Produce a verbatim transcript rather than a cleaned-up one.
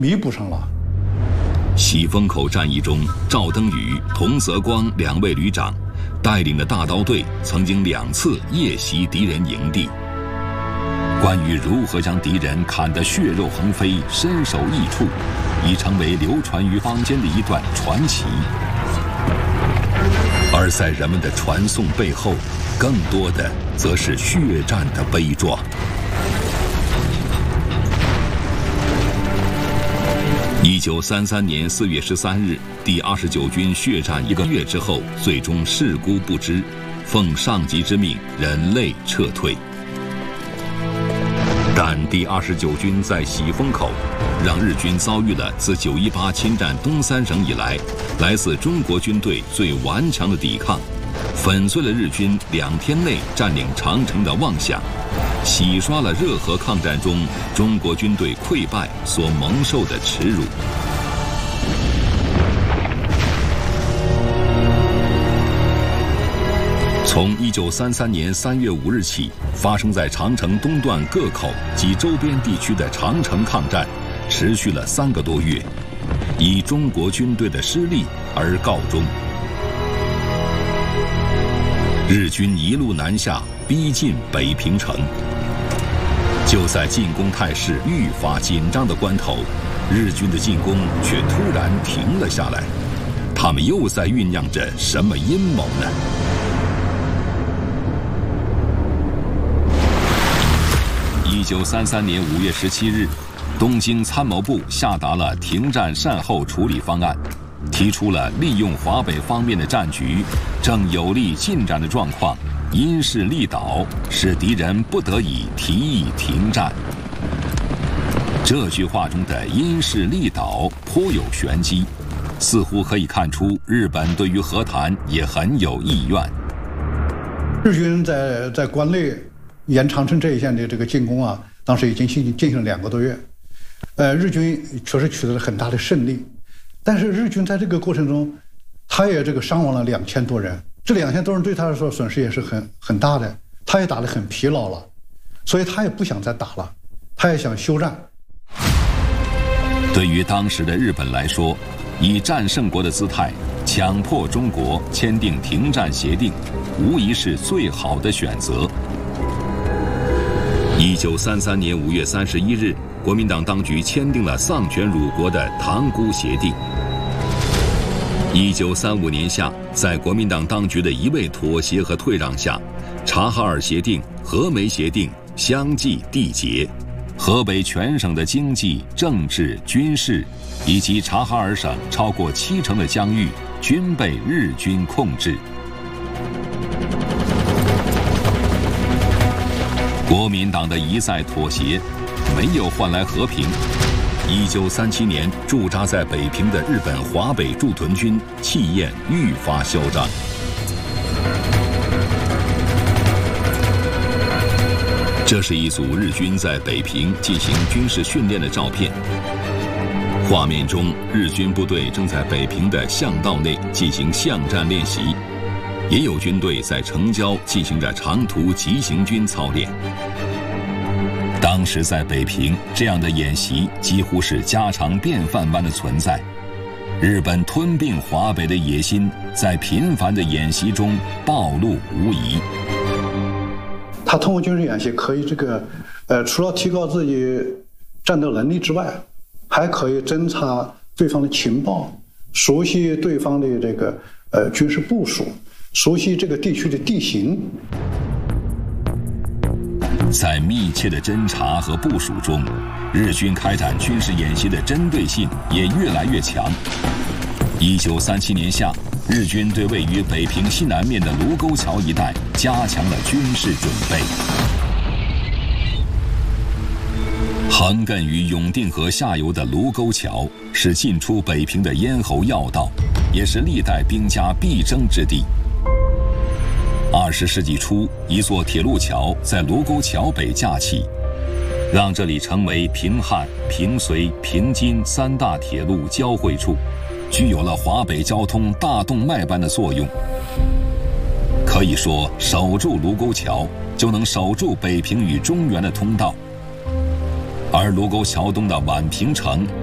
弥补上了。 喜峰口战役中，赵登禹、童泽光两位旅长带领的大刀队曾经两次夜袭敌人营地。关于如何将敌人砍得血肉横飞、身首异处，已成为流传于坊间的一段传奇。而在人们的传颂背后，更多的则是血战的悲壮。一九三三年四月十三日，第二十九军血战一个月之后，最终事孤不支，奉上级之命，忍泪撤退。但第二十九军在喜峰口，让日军遭遇了自九一八侵占东三省以来，来自中国军队最顽强的抵抗，粉碎了日军两天内占领长城的妄想，洗刷了热河抗战中中国军队溃败所蒙受的耻辱。从一九三三年三月五日起，发生在长城东段各口及周边地区的长城抗战，持续了三个多月，以中国军队的失利而告终。日军一路南下，逼近北平城。就在进攻态势愈发紧张的关头，日军的进攻却突然停了下来。他们又在酝酿着什么阴谋呢？一九三三年五月十七日，东京参谋部下达了停战善后处理方案，提出了利用华北方面的战局正有利进展的状况，因势利导，使敌人不得已提议停战。这句话中的因势利导颇有玄机，似乎可以看出日本对于和谈也很有意愿。 日军在在关内沿长城这一线的这个进攻啊，当时已经进进行了两个多月，呃，日军确实取得了很大的胜利，但是日军在这个过程中，他也这个伤亡了两千多人，这两千多人对他来说损失也是很很大的，他也打得很疲劳了，所以他也不想再打了，他也想休战。 对于当时的日本来说，以战胜国的姿态强迫中国签订停战协定，无疑是最好的选择。一九三三年五月三十一日，国民党当局签订了丧权辱国的《塘沽协定》。一九三五年夏，在国民党当局的一味妥协和退让下，察哈尔协定、和美协定相继缔结，河北全省的经济、政治、军事，以及察哈尔省超过七成的疆域均被日军控制。国民党的一再妥协，没有换来和平。一九三七年，驻扎在北平的日本华北驻屯军气焰愈发嚣张。这是一组日军在北平进行军事训练的照片。画面中，日军部队正在北平的巷道内进行巷战练习。也有军队在城郊进行着长途急行军操练。当时在北平，这样的演习几乎是家常便饭般的存在。日本吞并华北的野心，在频繁的演习中暴露无遗。 他通过军事演习，可以这个，呃，除了提高自己战斗能力之外，还可以侦察对方的情报，熟悉对方的这个呃军事部署。熟悉这个地区的地形， 在密切的侦察和部署中，日军开展军事演习的针对性也越来越强。一九三七年夏，日军对位于北平西南面的卢沟桥一带加强了军事准备。横亘于永定河下游的卢沟桥是进出北平的咽喉要道，也是历代兵家必争之地。二十世纪初，一座铁路桥在卢沟桥北架起，让这里成为平汉、平绥、平津三大铁路交汇处，具有了华北交通大动脉般的作用。可以说，守住卢沟桥就能守住北平与中原的通道。而卢沟桥东的宛平城